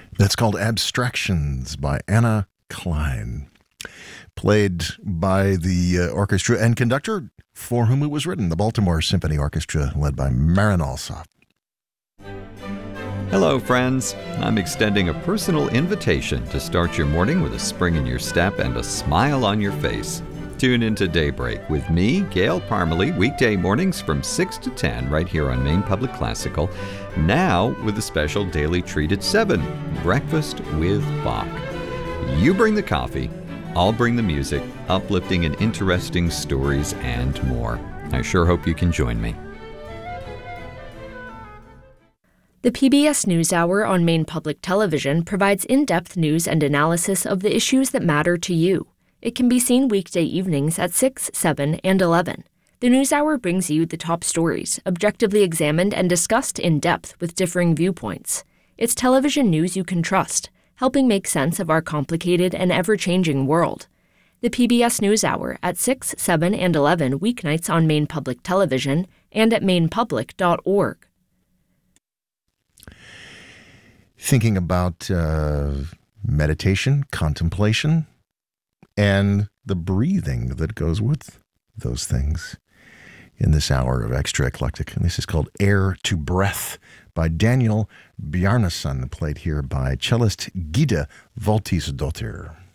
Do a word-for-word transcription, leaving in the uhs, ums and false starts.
That's called Abstractions by Anna Klein, played by the uh, orchestra and conductor for whom it was written, the Baltimore Symphony Orchestra, led by Marin Alsop. Hello, friends. I'm extending a personal invitation to start your morning with a spring in your step and a smile on your face. Tune into Daybreak with me, Gail Parmalee, weekday mornings from six to ten right here on Maine Public Classical. Now with a special daily treat at seven, Breakfast with Bach. You bring the coffee, I'll bring the music, uplifting and interesting stories and more. I sure hope you can join me. The P B S NewsHour on Maine Public Television provides in-depth news and analysis of the issues that matter to you. It can be seen weekday evenings at six, seven, and eleven. The NewsHour brings you the top stories, objectively examined and discussed in depth with differing viewpoints. It's television news you can trust, helping make sense of our complicated and ever-changing world. The P B S NewsHour at six, seven, and eleven weeknights on Maine Public Television and at maine public dot org. Thinking about uh, meditation, contemplation, and the breathing that goes with those things in this hour of Extra Eclectic. And this is called Air to Breath by Daniel Bjarnason, played here by cellist Gida Voltisdottir.